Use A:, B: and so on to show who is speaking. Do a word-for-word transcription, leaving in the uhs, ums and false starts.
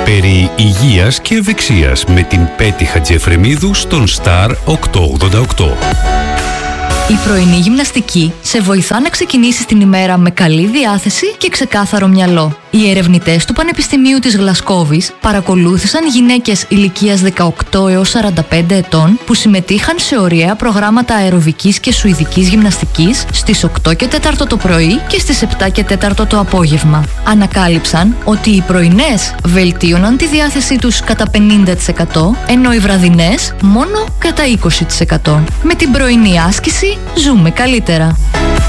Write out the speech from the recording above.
A: Περί υγείας και ευεξίας με την Πέτη Χατζιεφρεμίδου στον Star οκτακόσια ογδόντα οκτώ.
B: Η πρωινή γυμναστική σε βοηθά να ξεκινήσεις την ημέρα με καλή διάθεση και ξεκάθαρο μυαλό. Οι ερευνητές του Πανεπιστημίου της Γλασκόβης παρακολούθησαν γυναίκες ηλικίας δεκαοκτώ έως σαράντα πέντε ετών που συμμετείχαν σε ωριαία προγράμματα αεροβικής και σουηδικής γυμναστικής στις οκτώ και τέσσερα το πρωί και στις επτά και τέσσερα το απόγευμα. Ανακάλυψαν ότι οι πρωινές βελτίωναν τη διάθεσή τους κατά πενήντα τοις εκατό, ενώ οι βραδινές μόνο κατά είκοσι τοις εκατό. Με την πρωινή άσκηση ζούμε καλύτερα.